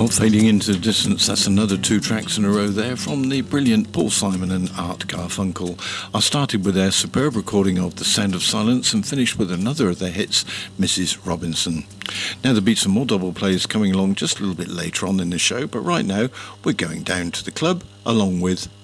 Well, fading into the distance, that's another two tracks in a row there from the brilliant Paul Simon and Art Garfunkel. I started with their superb recording of The Sound of Silence and finished with another of their hits, Mrs. Robinson. Now there'll be some more double plays coming along just a little bit later on in the show, but right now we're going down to the club along with